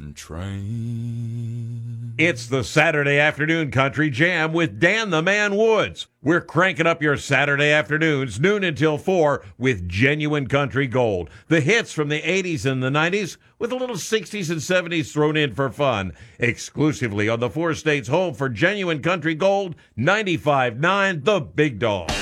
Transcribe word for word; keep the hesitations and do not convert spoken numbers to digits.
Train. It's the Saturday Afternoon Country Jam with Dan the Man Woods. We're cranking up your Saturday afternoons, noon until four, with genuine country gold. The hits from the eighties and the nineties, with a little sixties and seventies thrown in for fun. Exclusively on the four states home for genuine country gold, ninety-five point nine The Big Dog.